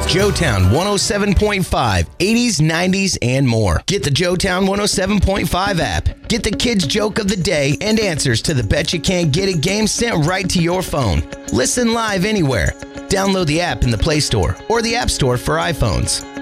Joetown 107.5, 80s, 90s, and more. Get the Joetown 107.5 app. Get the kids' joke of the day and answers to the Bet You Can't Get It game sent right to your phone. Listen live anywhere. Download the app in the Play Store or the App Store for iPhones.